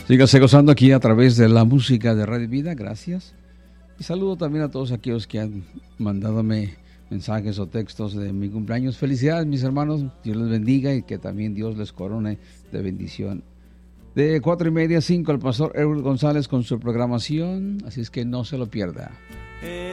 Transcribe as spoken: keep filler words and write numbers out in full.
Sígase gozando aquí a través de la música de Radio Vida, gracias. Y saludo también a todos aquellos que han mandadome mensajes o textos de mi cumpleaños. Felicidades, mis hermanos, Dios les bendiga y que también Dios les corone de bendición. De cuatro y media a cinco, el pastor Edward González con su programación, así es que no se lo pierda.